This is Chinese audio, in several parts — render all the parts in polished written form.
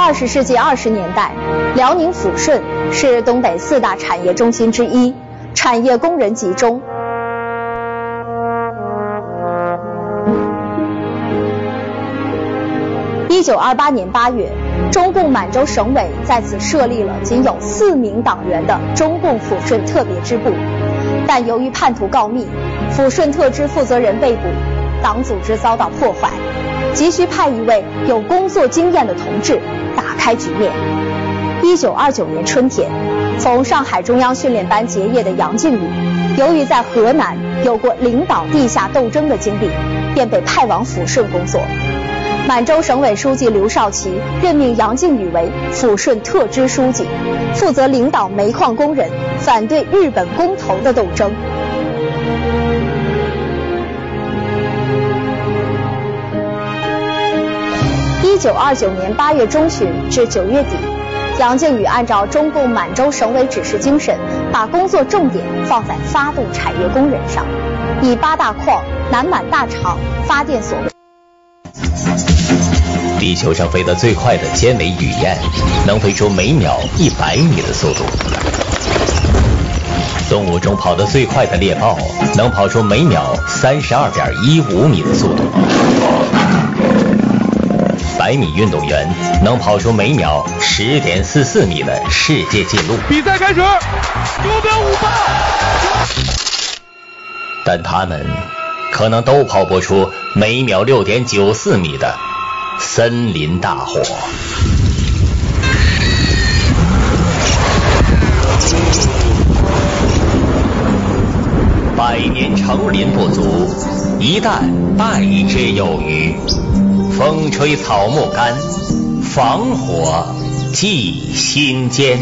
20世纪20年代，辽宁抚顺是东北4大产业中心之一，产业工人集中。1928年8月，中共满洲省委在此设立了仅有4名党员的中共抚顺特别支部，但由于叛徒告密，抚顺特支负责人被捕，党组织遭到破坏，急需派一位有工作经验的同志打开局面。1929年春天，从上海中央训练班结业的杨靖宇，由于在河南有过领导地下斗争的经历，便被派往抚顺工作。满洲省委书记刘少奇任命杨靖宇为抚顺特支书记，负责领导煤矿工人反对日本公投的斗争。1929年8月中旬至9月底，杨靖宇按照中共满洲省委指示精神，把工作重点放在发动产业工人上，以8大矿、南满大厂、发电所为。 地球上飞得最快的尖尾雨燕，能飞出每秒100米的速度。动物中跑得最快的猎豹，能跑出每秒32.15米的速度。100米运动员能跑出每秒10.44米的世界纪录。 比赛开始，9秒58。 但他们可能都跑不出每秒6.94米的森林大火。100年成林不足，一旦败之有余。风吹草木干，防火祭心间。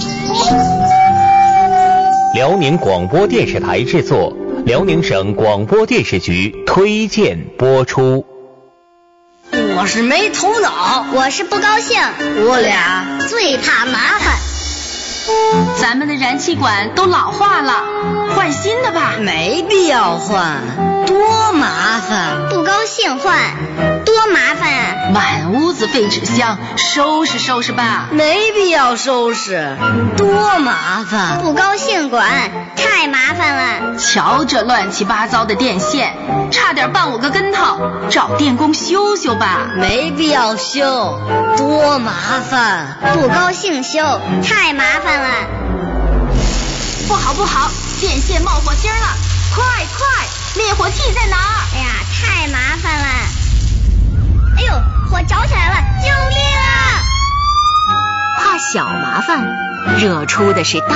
辽宁广播电视台制作，辽宁省广播电视局推荐播出。 我是没头脑， 我是不高兴， 我俩最怕麻烦。 咱们的燃气管都老化了，换新的吧。 没必要换，多麻烦。 不高兴换，多麻烦啊！ 满屋子废纸箱，收拾收拾吧。 没必要收拾，多麻烦。 不高兴管，太麻烦了。 瞧这乱七八糟的电线，差点绊我个跟头，找电工修修吧。 没必要修，多麻烦。 不高兴修，太麻烦了。 不好不好，电线冒火星了，快快，灭火器在哪儿？ 哎呀，太麻烦了。哎呦，火着起来了，救命啊！ 怕小麻烦，惹出的是大